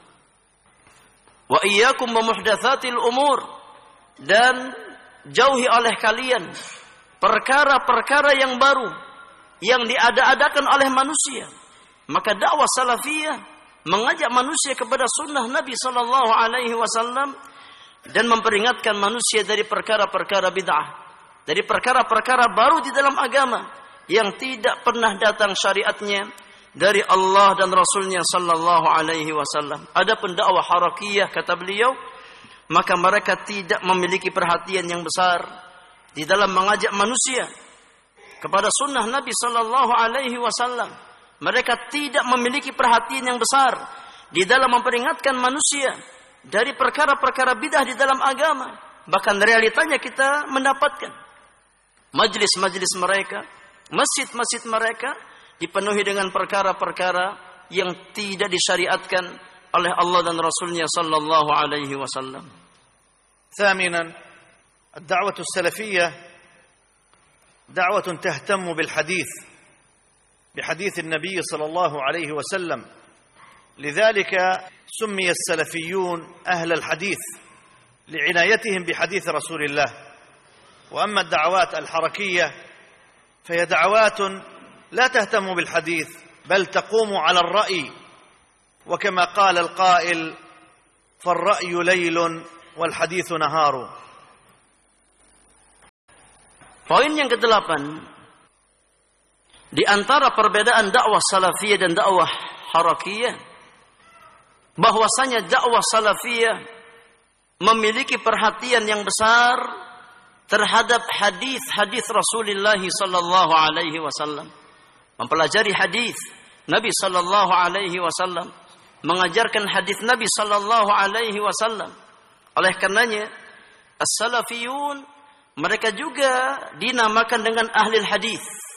Wa iyyakum bimuhdatsatil umur. Dan jauhi oleh kalian perkara-perkara yang baru yang diada-adakan oleh manusia. Maka dakwah salafiyah mengajak manusia kepada sunnah Nabi sallallahu alaihi wasallam dan memperingatkan manusia dari perkara-perkara bid'ah, dari perkara-perkara baru di dalam agama yang tidak pernah datang syariatnya dari Allah dan Rasulnya sallallahu alaihi wasallam. Adapun dakwah harakiyah, kata beliau, maka mereka tidak memiliki perhatian yang besar di dalam mengajak manusia kepada sunnah Nabi sallallahu alaihi wasallam. Mereka tidak memiliki perhatian yang besar di dalam memperingatkan manusia dari perkara-perkara bidah di dalam agama. Bahkan realitanya kita mendapatkan majlis-majlis mereka, masjid-masjid mereka dipenuhi dengan perkara-perkara yang tidak disyariatkan oleh Allah dan Rasulnya sallallahu alaihi wasallam. ثامنا الدعوة السلفية دعوة تهتم بالحديث بحديث النبي صلى الله عليه وسلم، لذلك سمي السلفيون أهل الحديث لعنايتهم بحديث رسول الله. وأما الدعوات الحركية فهي دعوات لا تهتم بالحديث بل تقوم على الرأي، وكما قال القائل فالرأي ليل والحديث نهار. Poin yang kedelapan, di antara perbedaan dakwah salafiyah dan dakwah harakiyah, bahwasanya dakwah salafiyah memiliki perhatian yang besar terhadap hadis-hadis Rasulullah sallallahu alaihi wasallam. Mempelajari hadis Nabi sallallahu alaihi wasallam, mengajarkan hadis Nabi sallallahu alaihi wasallam. Oleh karenanya, as-salafiyun mereka juga dinamakan dengan ahli hadis.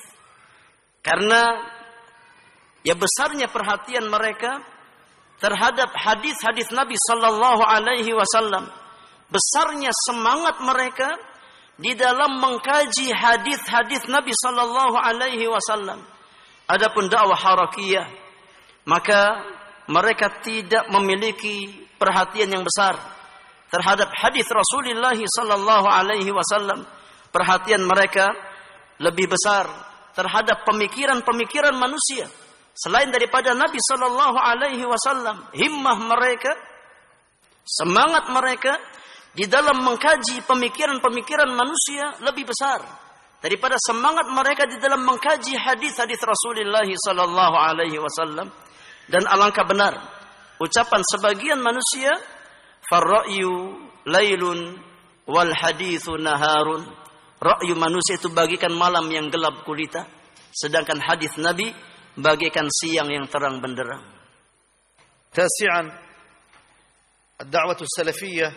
Karena ya besarnya perhatian mereka terhadap hadis-hadis Nabi sallallahu alaihi wasallam. Besarnya semangat mereka di dalam mengkaji hadis-hadis Nabi sallallahu alaihi wasallam. Adapun dakwah harakiyah, maka mereka tidak memiliki perhatian yang besar terhadap hadis Rasulullah sallallahu alaihi wasallam. Perhatian mereka lebih besar terhadap pemikiran-pemikiran manusia selain daripada Nabi sallallahu alaihi wasallam. Himmah mereka, semangat mereka di dalam mengkaji pemikiran-pemikiran manusia lebih besar daripada semangat mereka di dalam mengkaji hadis-hadis Rasulullah sallallahu alaihi wasallam. Dan alangkah benar ucapan sebagian manusia, farra'yu lailun wal hadithu naharun. Ra'yu manusia itu bagikan malam yang gelap gulita, sedangkan hadis Nabi bagikan siang yang terang benderang. Tasi'an, ad-da'wah as-salafiyyah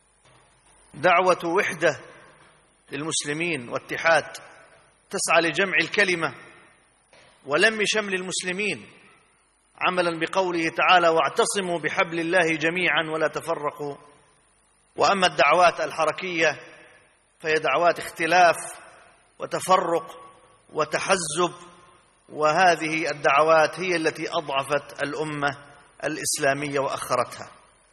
da'wah wahdah lilmuslimin wa ittihad tas'a li jam'i al-kalimah wa lammi shamli al-muslimin عملا بقوله تعالى واعتصموا بحبل الله جميعا ولا تفرقوا. وأما الدعوات الحركية فهي دعوات اختلاف وتفرق وتحزب، وهذه الدعوات هي التي أضعفت الأمة الإسلامية وأخرتها.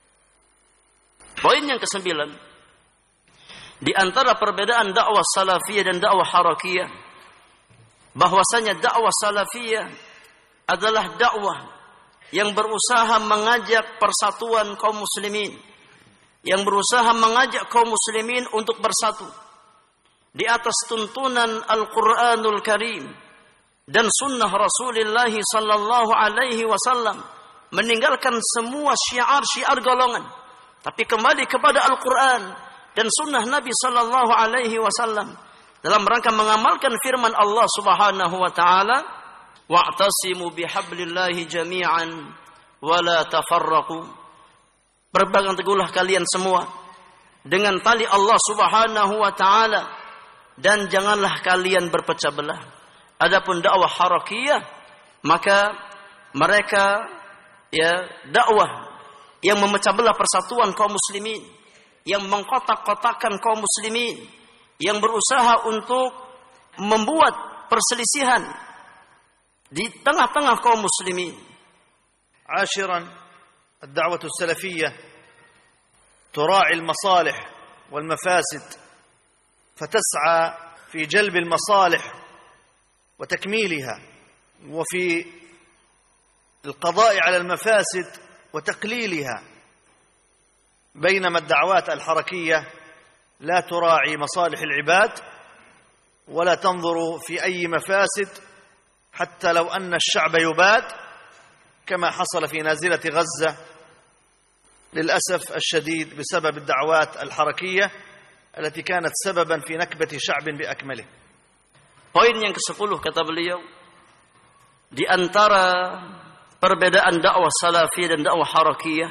Poin yang kesembilan, di antara perbedaan dakwah salafiyah dan dakwah harakiyah, bahwasanya dakwah salafiyah adalah dakwah yang berusaha mengajak persatuan kaum muslimin, yang berusaha mengajak kaum muslimin untuk bersatu di atas tuntunan Al-Quranul Karim dan sunnah Rasulullah sallallahu alaihi wasallam, meninggalkan semua syiar-syiar golongan, tapi kembali kepada Al-Quran dan sunnah Nabi sallallahu alaihi wasallam dalam rangka mengamalkan firman Allah Subhanahu wa taala, wa'tasimu bihablillahi jami'an wa la tafarraqu. Berpegang teguhlah kalian semua dengan tali Allah Subhanahu wa taala dan janganlah kalian berpecah belah. Adapun dakwah harakiyah, maka mereka ya dakwah yang memecah belah persatuan kaum muslimin, yang mengkotak-kotakkan kaum muslimin, yang berusaha untuk membuat perselisihan di tengah-tengah kaum muslimin. عاشرا الدعوة السلفية تراعي المصالح والمفاسد فتسعى في جلب المصالح وتكميلها وفي القضاء على المفاسد وتقليلها، بينما الدعوات الحركية لا تراعي مصالح العباد ولا تنظر في أي مفاسد حتى لو أن الشعب يباد كما حصل في نازلة غزة للأسف الشديد بسبب الدعوات الحركية التي كانت سببا في نكبة شعب بأكمله. Poin yang kesepuluh kata beliau, di antara perbedaan dakwah salafiyah dan dakwah harakiyah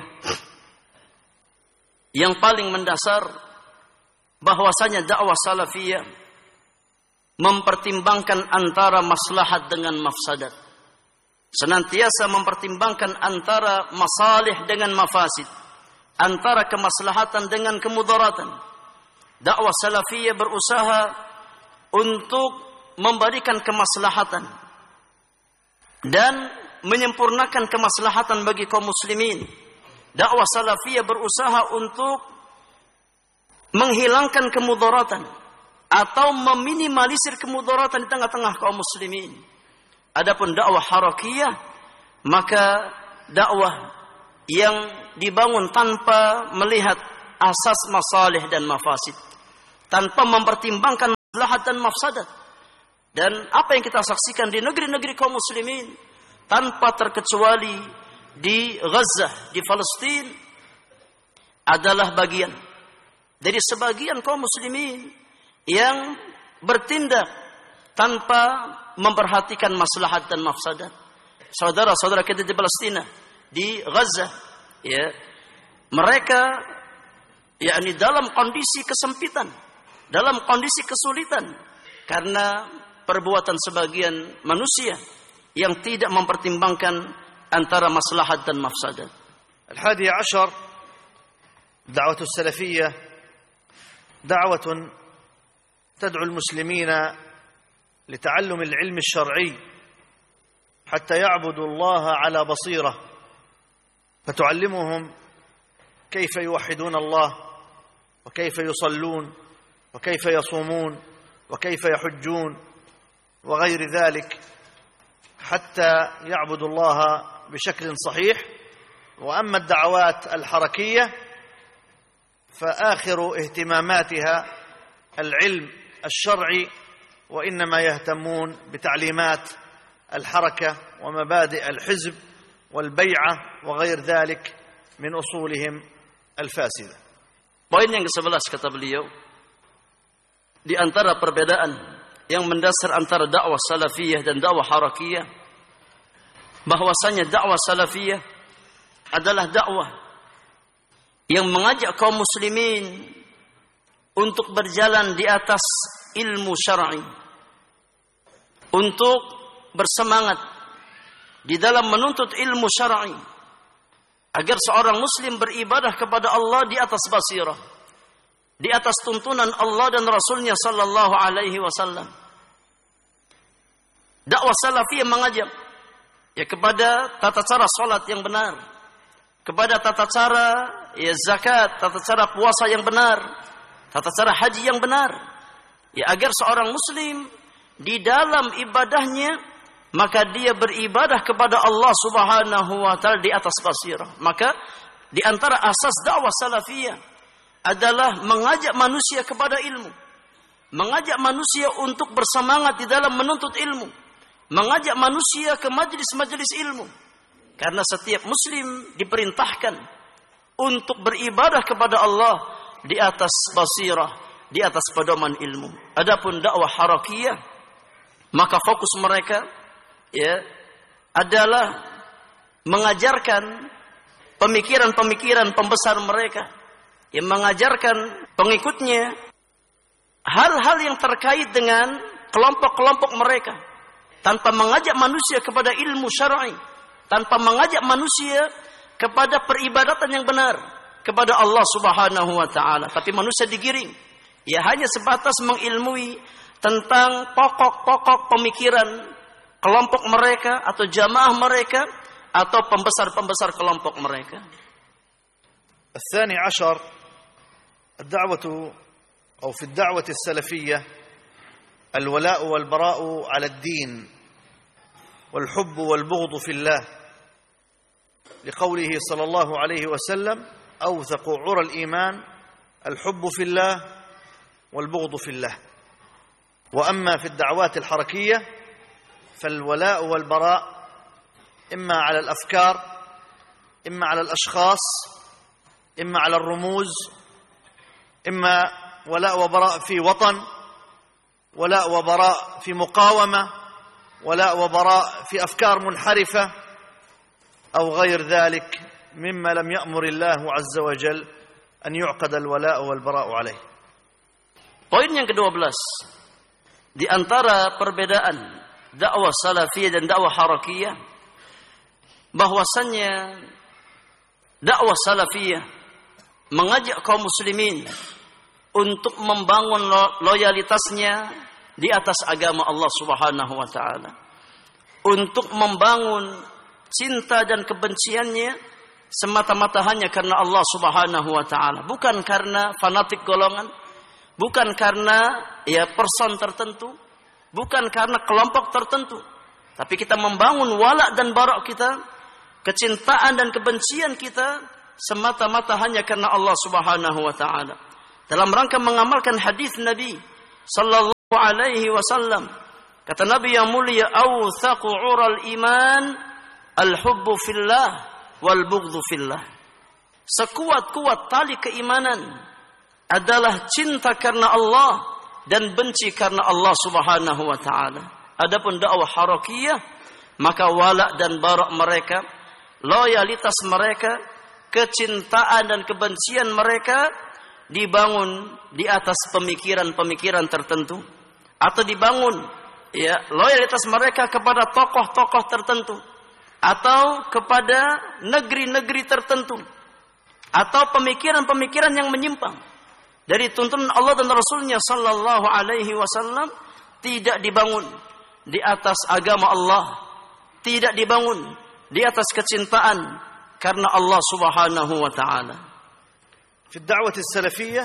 yang paling mendasar, bahwasanya dakwah salafiyah mempertimbangkan antara maslahat dengan mafsadat, senantiasa mempertimbangkan antara masalih dengan mafasid, antara kemaslahatan dengan kemudaratan. Dakwah salafiyah berusaha untuk memberikan kemaslahatan dan menyempurnakan kemaslahatan bagi kaum muslimin. Dakwah salafiyah berusaha untuk menghilangkan kemudaratan atau meminimalisir kemudaratan di tengah-tengah kaum muslimin. Adapun dakwah harakiyah, maka dakwah yang dibangun tanpa melihat asas masalih dan mafasid, tanpa mempertimbangkan maslahat dan mafsadat. Dan apa yang kita saksikan di negeri-negeri kaum muslimin tanpa terkecuali di Gaza, di Palestina, adalah bagian dari sebagian kaum muslimin yang bertindak tanpa memperhatikan maslahat dan mafsadat. Saudara-saudara kita di Palestina, di Gaza, ya, mereka yakni dalam kondisi kesempitan, dalam kondisi kesulitan karena perbuatan sebagian manusia yang tidak mempertimbangkan antara maslahat dan mafsadat. الحادي عشر دعوة السلفية دعوة تدعو المسلمين لتعلم العلم الشرعي حتى يعبدوا الله على بصيرة، فتعلمهم كيف يوحدون الله وكيف يصلون وكيف يصومون وكيف يحجون وغير ذلك حتى يعبدوا الله بشكل صحيح. وأما الدعوات الحركية فآخر اهتماماتها العلم الشرعي، وإنما يهتمون بتعليمات الحركة ومبادئ الحزب والبيعة وغير ذلك من أصولهم الفاسدة. Poin yang kesebelas kata beliau, di antara perbedaan yang mendasar antara dakwah salafiyah dan dakwah harakiyah, bahwasanya dakwah salafiyah adalah dakwah yang mengajak kaum muslimin untuk berjalan di atas ilmu syar'i, untuk bersemangat di dalam menuntut ilmu syar'i, agar seorang muslim beribadah kepada Allah di atas basirah, di atas tuntunan Allah dan Rasulnya sallallahu alaihi wasallam. Dakwah salafiyah mengajak ya kepada tata cara salat yang benar, kepada tata cara ya zakat, tata cara puasa yang benar, tata cara haji yang benar. Ya agar seorang muslim di dalam ibadahnya maka dia beribadah kepada Allah Subhanahu wa taala di atas basirah. Maka di antara asas dakwah salafiyah adalah mengajak manusia kepada ilmu, mengajak manusia untuk bersemangat di dalam menuntut ilmu, mengajak manusia ke majelis-majelis ilmu. Karena setiap muslim diperintahkan untuk beribadah kepada Allah di atas basirah, di atas pedoman ilmu. Adapun dakwah harakiyah, maka fokus mereka ya adalah mengajarkan pemikiran-pemikiran pembesar mereka, yang mengajarkan pengikutnya hal-hal yang terkait dengan kelompok-kelompok mereka, tanpa mengajak manusia kepada ilmu syar'i, tanpa mengajak manusia kepada peribadatan yang benar kepada Allah Subhanahu wa taala. Tapi manusia digiring, ya hanya sebatas mengilmui tentang pokok-pokok pemikiran kelompok mereka atau jamaah mereka atau pembesar-pembesar kelompok mereka. الثاني عشر الدعوة أو في الدعوة السلفية الولاء والبراء على الدين والحب والبغض في الله، لقوله صلى الله عليه وسلم أوثق عرى الإيمان الحب في الله والبغض في الله. وأما في الدعوات الحركية فالولاء والبراء إما على الأفكار، إما على الأشخاص، إما على الرموز، إما ولاء وبراء في وطن، ولاء وبراء في مقاومة، ولاء وبراء في أفكار منحرفة أو غير ذلك مما لم يأمر الله عز وجل أن يعقد الولاء والبراء عليه. Poin yang kedua belas, di antara perbedaan dakwah salafiyah dan dakwah harakiyah, bahwasannya dakwah salafiyah mengajak kaum muslimin untuk membangun loyalitasnya di atas agama Allah Subhanahu wa taala, untuk membangun cinta dan kebenciannya semata-mata hanya karena Allah Subhanahu wa taala, bukan karena fanatik golongan, bukan karena ya person tertentu, bukan karena kelompok tertentu, tapi kita membangun wala dan bara kita, kecintaan dan kebencian kita semata-mata hanya karena Allah Subhanahu wa taala, dalam rangka mengamalkan hadis Nabi sallallahu alaihi wasallam, kata Nabi yang mulia, awthaqu ural iman al-hubbu fillah wal bughdhu fillah. Sekuat-kuat tali keimanan adalah cinta karena Allah dan benci karena Allah Subhanahu wa taala. Adapun dakwah harakiyah, maka wala dan bara mereka, loyalitas mereka, kecintaan dan kebencian mereka dibangun di atas pemikiran-pemikiran tertentu, atau dibangun ya loyalitas mereka kepada tokoh-tokoh tertentu, atau kepada negeri-negeri tertentu, atau pemikiran-pemikiran yang menyimpang dari tuntunan Allah dan Rasulnya sallallahu alaihi wasallam, tidak dibangun di atas agama Allah, tidak dibangun di atas kecintaan karena Allah Subhanahu wa taala. في الدعوة السلفية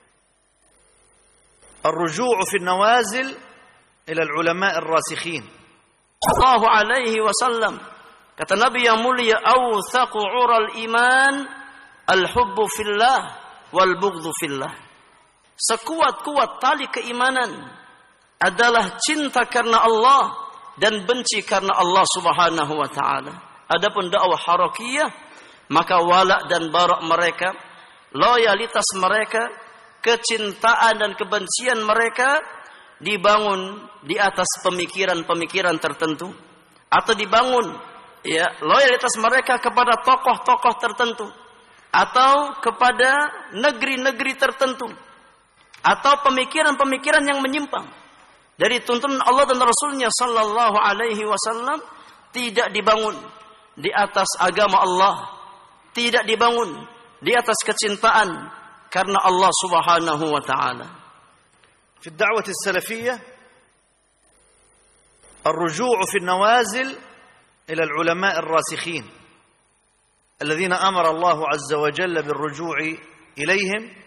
الرجوع في النوازل إلى العلماء الراسخين. الله عليه وسلم, kata Nabi yang mulia, awthaqu ural iman al-hubbu fillah wal bughdhu fillah. Sekuat-kuat tali keimanan adalah cinta karena Allah dan benci karena Allah Subhanahu wa taala. Adapun dakwah harakiyah, maka wala dan bara mereka, loyalitas mereka, kecintaan dan kebencian mereka dibangun di atas pemikiran-pemikiran tertentu, atau dibangun ya loyalitas mereka kepada tokoh-tokoh tertentu, atau kepada negeri-negeri tertentu, atau pemikiran-pemikiran yang menyimpang dari tuntunan Allah dan Rasulnya sallallahu alaihi wasallam, tidak dibangun di atas agama Allah, tidak dibangun di atas kecintaan karena Allah Subhanahu wa taala. في الدعوة السلفية الرجوع في النوازل إلى العلماء الراسخين الذين أمر الله عز وجل بالرجوع إليهم